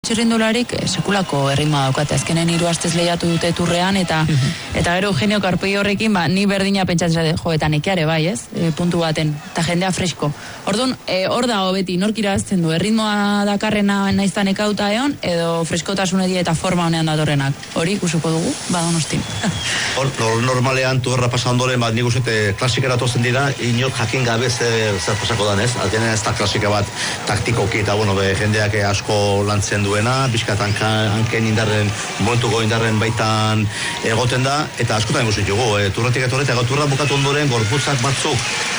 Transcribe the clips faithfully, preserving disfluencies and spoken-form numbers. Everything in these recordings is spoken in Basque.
Txirrindularik sekulako erritmoa daukate, azkenen hiru astez lehiatu dute turrean, eta eta gero Eugenio Karpei horrekin, ba, ni berdina pentsatzen jo, eta nekeare bai, ez, e, puntu baten, eta jendea fresko. Orduan, e, hor dago beti, nork irabazten du, erritmoa dakarrena naiztan ekauta egon, edo freskotasunedi eta forma honean datorrenak. Hori ikusuko dugu, badonostin. Hor, normalean, turra pasa ondoren, bat nik uste klasikera tozen dira, inor jakin gabe zer, zer pasako dan, ez? Azkenen ez da klasika bat taktikoki, eta bueno, be, jendeak asko lantzen duena, bizkat hanken indarren, momentuko indarren baitan egoten da, eta askotan ikusi dugu, e, turretik etorre, eta turra bukatu ondoren, gorputzak batzuk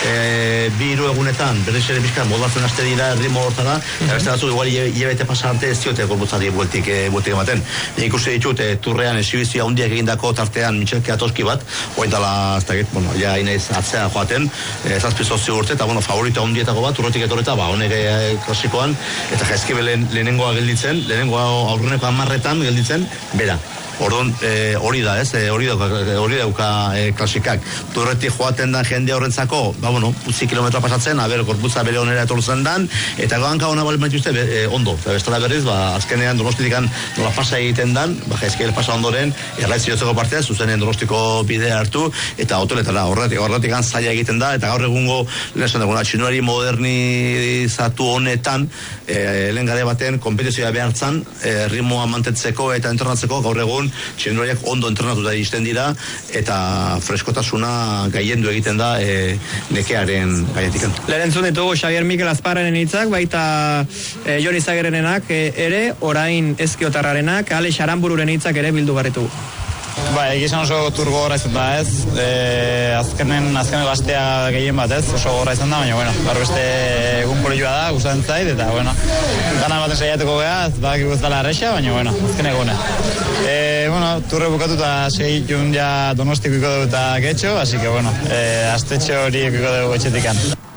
e, bi hiru egunetan, berriz ere bizkat modulatzen haste dira, erritmo hortara, eta beste batzuk igual hilabete pasarte ez diote gorputzari bueltik, e, bueltik ematen. Nik ikusi ditut, e, turrean exhibizioa handiak egindako tartean Michelke Atoski bat, hoen dala, ez dakit, bueno, ja inaiz atzea joaten, e, zazpi zortzi urte, eta bueno, favorita handietako bat, turretik etorreta, ba, honek e, klasikoan, eta jaizkibe lehenengoa gelditzen, lehenengoa aurreneko hamarretan gelditzen, bera. Orduan, e, hori da, ez, e, hori dauka, hori dauka e, klasikak. Turretik joaten da jende horrentzako, ba, bueno, utzi kilometroa pasatzen, aber, gorputza bere onera etortzen dan, eta goanka hona bali maituzte, e, ondo. Eta bestela berriz, ba, azkenean donostitikan nola pasa egiten dan, ba, jaizkiel pasa ondoren, erlaitziozeko partea, zuzenean donostiko bidea hartu, eta hoteletara, horretik, horretik zaila egiten da, eta gaur egungo, lehen esan duguna, txinuari modernizatu honetan, e, lehen gade baten, kompetizioa behartzan, e, ritmoa mantentzeko eta entrenatzeko, gaur egun, txirrindulariak ondo entrenatuta iristen dira, eta freskotasuna gaiendu egiten da e, nekearen gaietikan. Lehen entzun ditugu Xavier Mikel Azparraren hitzak, baita e, Jon Izagerenenak e, ere, orain Ezkiotarrarenak, Ale Xaranbururen hitzak ere bildu barritu. Ba, egizan oso turgo gorra izan da, ez? E, azkenen, azkenen gaztea gehien bat, ez? Oso gorra izan da, baina, bueno, gaur beste egun polioa da, gustatzen zait, eta, bueno, gana baten saiatuko geha, ez da, guztala erresa, baina, bueno, azken egune. E, bueno, turre bukatu eta sei jun ja donostiko iko dugu eta getxo, así que, bueno, e, aztetxo hori iko dugu etxetikan.